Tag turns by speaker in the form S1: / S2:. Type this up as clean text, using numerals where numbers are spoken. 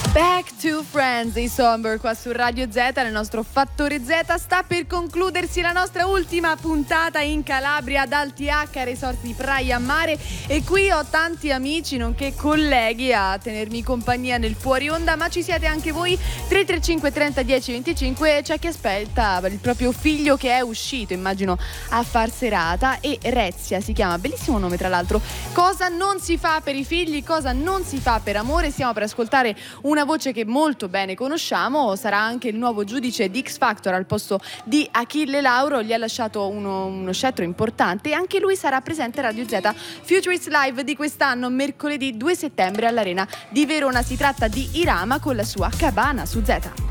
S1: Back to Friends, i Somber qua su Radio Z, nel nostro Fattore Z. Sta per concludersi la nostra ultima puntata in Calabria ad AltiH, Resort di Praia Mare, e qui ho tanti amici nonché colleghi a tenermi compagnia nel fuori onda, ma ci siete anche voi. 335 30 10 25, c'è chi aspetta il proprio figlio che è uscito, immagino, a far serata, e Rezia si chiama, bellissimo nome tra l'altro. Cosa non si fa per i figli, cosa non si fa per amore? Stiamo per ascoltare una voce che molto bene conosciamo, sarà anche il nuovo giudice di X Factor al posto di Achille Lauro, gli ha lasciato uno scettro importante e anche lui sarà presente a Radio Z Futurist Live di quest'anno, mercoledì 2 settembre all'Arena di Verona. Si tratta di Irama con la sua Cabana su Z.